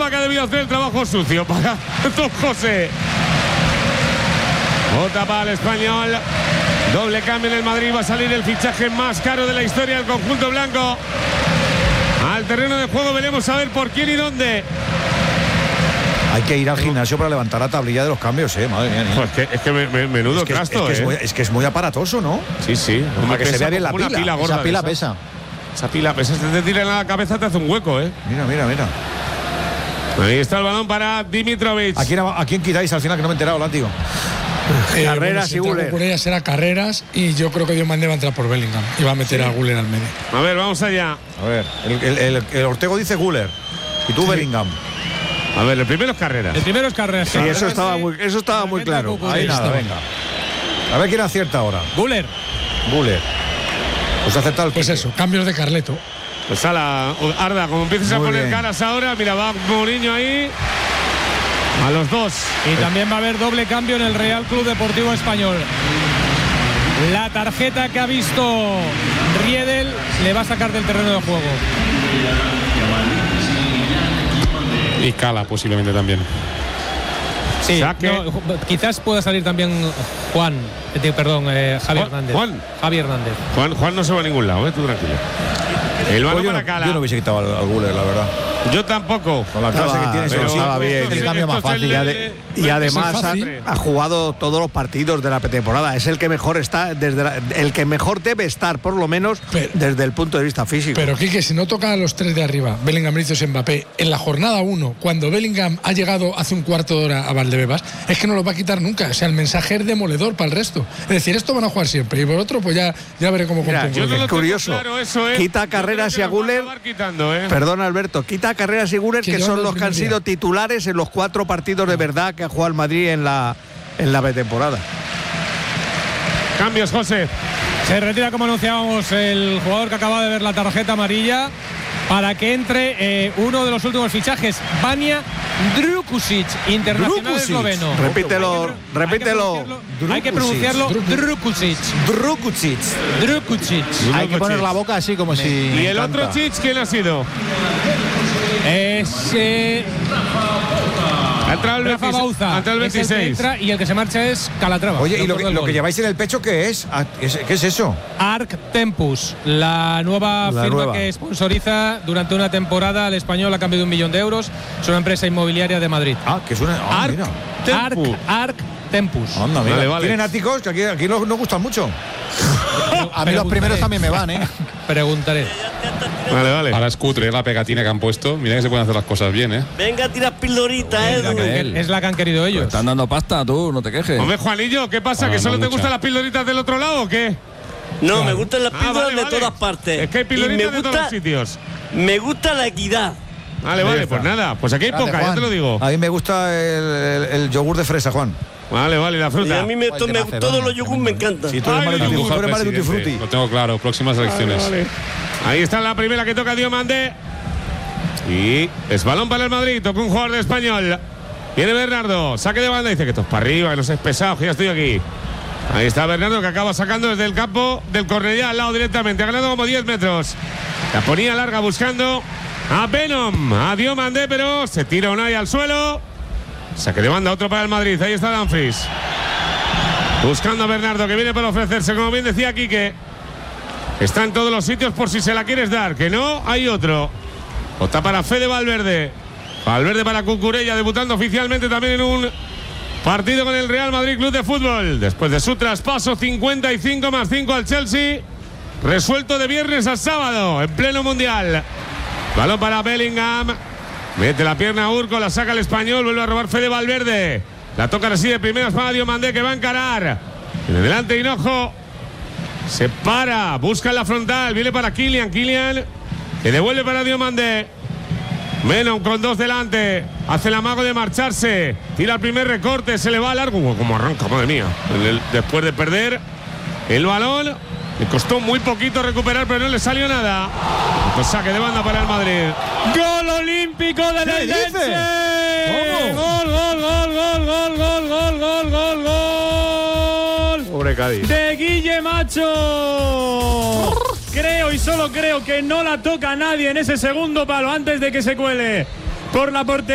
Copa que ha debido hacer el trabajo sucio para Don José. Bota para el Español. Doble cambio en el Madrid. Va a salir el fichaje más caro de la historia del conjunto blanco. Al terreno de juego veremos a ver por quién y dónde. Hay que ir al gimnasio para levantar la tablilla de los cambios, madre mía. Pues es que menudo trasto, es que es muy aparatoso, ¿no? Sí. Para que se vea bien la pila. Esa pila pesa. Esa pila pesa. Si te tiran a la cabeza te hace un hueco, Mira. Ahí está el balón para Dimitrovic. ¿A quién quitáis al final, que no me he enterado, látigo? Carreras y Güler. Por ella será Carreras y yo creo que Diomandé va a entrar por Bellingham y va a meter a Güler al medio. A ver, vamos allá. A ver, el Ortego dice Güler y tú Bellingham. A ver, el primero es Carreras. Sí, eso estaba muy claro. Ahí nada, venga. A ver quién acierta ahora. Güler. Pues acepta el Pues eso, cambios de Carleto. Pues Arda, como empieces a poner caras ahora, mira, va Mourinho ahí. A los dos. Y también va a haber doble cambio en el Real Club Deportivo Español. La tarjeta que ha visto Riedel le va a sacar del terreno de juego. Y Cala posiblemente también. Sí, quizás pueda salir también Javi Hernández. Javi Hernández. Juan no se va a ningún lado, tú tranquilo. El balón para Cala. Yo no hubiese quitado al Güler, la verdad. Yo tampoco. Con la clase que tiene, pero estaba bien. Es el cambio más fácil. Y además ha jugado todos los partidos de la pretemporada. Es el que mejor está, el que mejor debe estar, por lo menos, desde el punto de vista físico. Pero Quique, si no toca a los tres de arriba, Bellingham, Vinicius, Mbappé, en la jornada 1, cuando Bellingham ha llegado hace un cuarto de hora a Valdebebas, es que no lo va a quitar nunca. O sea, el mensaje es demoledor para el resto. Es decir, esto van a jugar siempre. Y por otro, pues ya veré cómo compongo. Es curioso. Claro, quita a Carreras y a Güler. Perdona, Alberto. Quita a Carreras y Güler, que son los que han sido titulares en los 4 partidos de verdad que ha jugado el Madrid en la pretemporada. Cambios, José. Se retira, como anunciábamos, el jugador que acaba de ver la tarjeta amarilla para que entre uno de los últimos fichajes, Vanja Drkušić, internacional esloveno. Repítelo. Hay que pronunciarlo Drkušić. Hay que poner la boca así como si. ¿Y el otro Chich quién ha sido? Ha entrado el 26. El entra y el que se marcha es Calatrava. Oye, ¿y lo que lleváis en el pecho qué es? ¿Qué es eso? Arc Tempus, la nueva firma que sponsoriza durante una temporada al Español a cambio de 1 millón de euros. Es una empresa inmobiliaria de Madrid. Que es una. Arc Tempus. Anda, mira. Vale. ¿Tienen áticos? Que aquí nos gustan mucho. A mí los primeros también me van, Preguntaré. Vale. Ahora es cutre la pegatina que han puesto. Mira que se pueden hacer las cosas bien, Venga, tira pildoritas, Es la que han querido ellos. Pues están dando pasta, tú, no te quejes. Hombre, Juanillo, ¿qué pasa? ¿Que solo te gustan las pildoritas del otro lado o qué? No, me gustan las píldoras de todas partes. Es que hay pildoritas de todos los sitios. Me gusta la equidad. Vale, pues nada. Pues aquí hay poca, ya te lo digo. A mí me gusta el yogur de fresa, Juan. Vale, la fruta. Y a mí todos los yogur me encantan. Si tú eres más de Tutti Frutti. Lo tengo claro, próximas elecciones. Vale. Ahí está la primera que toca Diomandé. Y es balón para el Madrid. Toca un jugador de Español. Viene Bernardo. Saque de banda. Dice que esto es para arriba, que no seas pesado, que ya estoy aquí. Ahí está Bernardo, que acaba sacando desde el campo del Cornellá al lado directamente. Ha ganado como 10 metros. La ponía larga buscando a Venom. A Diomandé, pero se tira Unai al suelo. Saque de banda, otro para el Madrid. Ahí está Dumfries. Buscando a Bernardo, que viene para ofrecerse, como bien decía Quique. Está en todos los sitios por si se la quieres dar. Que no, hay otro. Está para Fede Valverde. Valverde para Cucurella, debutando oficialmente también en un partido con el Real Madrid Club de Fútbol. Después de su traspaso, 55+5 al Chelsea. Resuelto de viernes a sábado, en pleno mundial. Balón para Bellingham. Mete la pierna a Urco, la saca el Español. Vuelve a robar Fede Valverde. La toca así de primeras para Diomandé, que va a encarar. En delante Hinojo. Se para, busca en la frontal, viene para Kylian, que devuelve para Diomandé. Venom con 2 delante, hace el amago de marcharse, tira el primer recorte, se le va largo, como arranca, madre mía. Después de perder el balón, le costó muy poquito recuperar, pero no le salió nada. Pues saque de banda para el Madrid. ¡Gol olímpico del Eldense! ¡Gol! Pobre Cádiz. De Guille Macho. Creo y solo creo que no la toca nadie en ese segundo palo antes de que se cuele por la portería.